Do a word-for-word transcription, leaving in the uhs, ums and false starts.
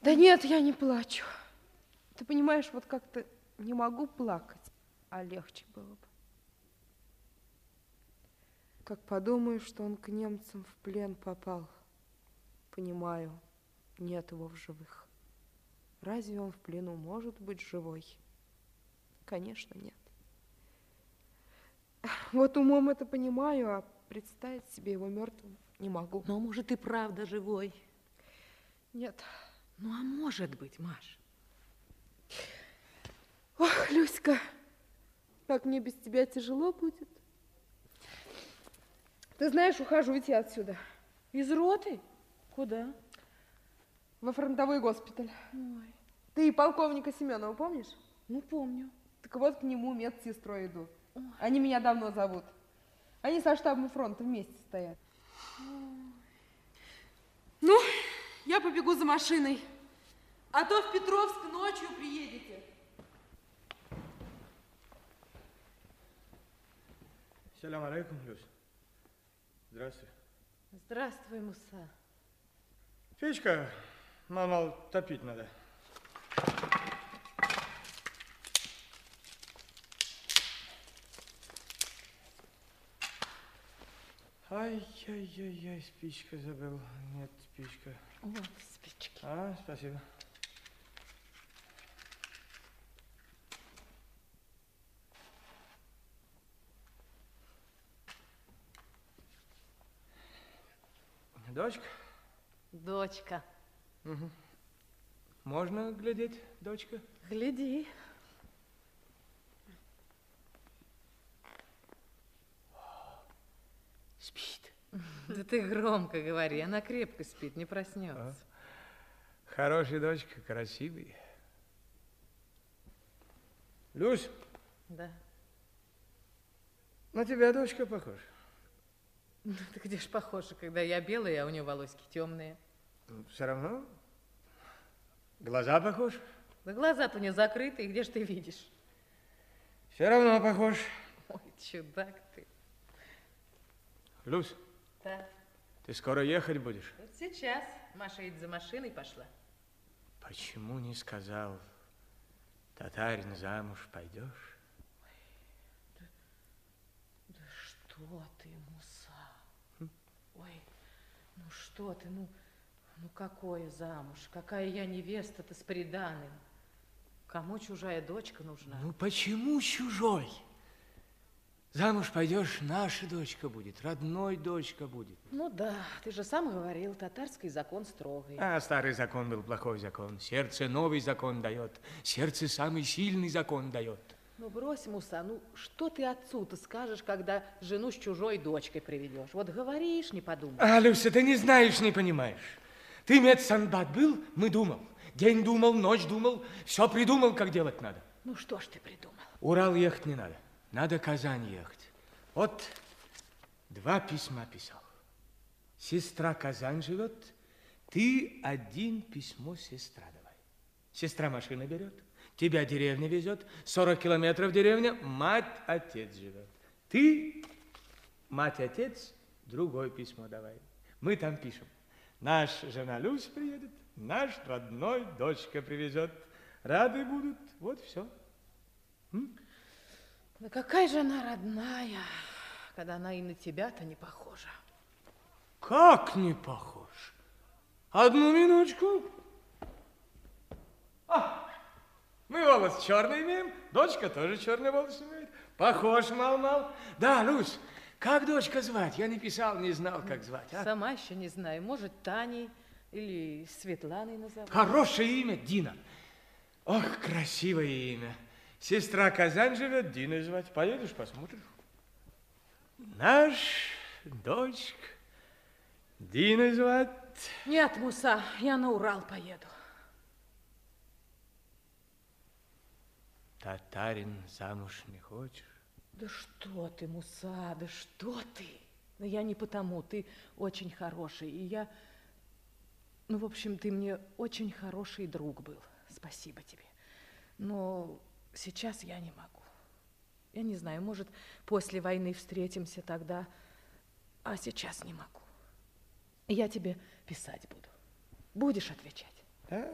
Да нет, я не плачу. Ты понимаешь, вот как-то не могу плакать, а легче было бы. Как подумаю, что он к немцам в плен попал, понимаю, нет его в живых. Разве он в плену может быть живой? Конечно, нет. Вот умом это понимаю, а представить себе его мертвым не могу. Но, может, и правда живой. Нет. Ну, а может быть, Маш. Ох, Люська, как мне без тебя тяжело будет. Ты знаешь, ухожу ведь я отсюда. Из роты? Куда? Во фронтовой госпиталь. Ой. Ты полковника Семенова помнишь? Ну, помню. Так вот, к нему медсестрой иду. Ой. Они меня давно зовут. Они со штабом фронта вместе стоят. Ой. Ну, я побегу за машиной. А то в Петровск ночью приедете. Салям алейкум, Люсь. Здравствуй. Здравствуй, Муса. Печка, мама, топить надо. Ай-яй-яй-яй, спичка забыл. Нет, спичка. Вот спички. А, спасибо. Дочка? Дочка. Угу. Можно глядеть, дочка? Гляди. Спит. Да ты громко говори, она крепко спит, не проснется. А? Хорошая дочка, красивый. Люсь. Да. На тебя дочка похожа. Ну, ты где ж похожа, когда я белая, а у нее волосики темные. Все равно. Глаза похожи. Да глаза-то у нее закрыты, и где ж ты видишь? Все равно похож. Ой, чудак ты. Люсь. Да. Ты скоро ехать будешь? Вот сейчас. Маша едет за машиной, пошла. Почему не сказал, татарин, замуж пойдешь? Да, да что ты, Муса? Хм? Ой, ну что ты, ну, ну какое замуж? Какая я невеста-то с приданым? Кому чужая дочка нужна? Ну почему чужой? Замуж пойдешь, наша дочка будет, родной дочка будет. Ну да, ты же сам говорил, татарский закон строгий. А старый закон был плохой закон. Сердце новый закон дает. Сердце самый сильный закон дает. Ну брось, Муса, ну что ты отцу-то скажешь, когда жену с чужой дочкой приведешь? Вот говоришь, не подумаешь. А, Люся, ты не знаешь, не понимаешь. Ты медсанбат был, мы думал. День думал, ночь думал, все придумал, как делать надо. Ну что ж ты придумал? Урал ехать не надо. Надо Казань ехать. Вот два письма писал. Сестра Казань живет, ты один письмо сестра давай. Сестра машина берет, тебя деревня везет, сорок километров деревня, мать-отец живет. Ты, мать-отец, другое письмо давай. Мы там пишем. Наша жена Люся приедет, наш родной дочка привезет. Рады будут, вот все. М? Да какая же она родная, когда она и на тебя-то не похожа. Как не похож? Одну минуточку. А, мы волос черный имеем, дочка тоже черный волос имеет. Похож мал-мал. Да, Люсь, как дочка звать? Я не писал, не знал, как звать. А? Сама еще не знаю, может, Таней или Светланой назовут. Хорошее имя, Дина. Ох, красивое имя. Сестра Казань живет, Диной звать. Поедешь, посмотришь. Наш дочка Диной звать. Нет, Муса, я на Урал поеду. Татарин замуж не хочешь? Да что ты, Муса, да что ты? Да я не потому, ты очень хороший, и я... Ну, в общем, ты мне очень хороший друг был. Спасибо тебе. Но сейчас я не могу. Я не знаю, может, после войны встретимся тогда, а сейчас не могу. Я тебе писать буду. Будешь отвечать? Да.